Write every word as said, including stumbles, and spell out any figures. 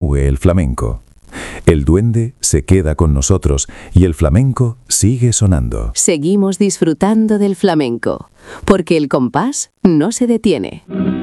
continúe el flamenco. El duende se queda con nosotros y el flamenco sigue sonando. Seguimos disfrutando del flamenco, porque el compás no se detiene.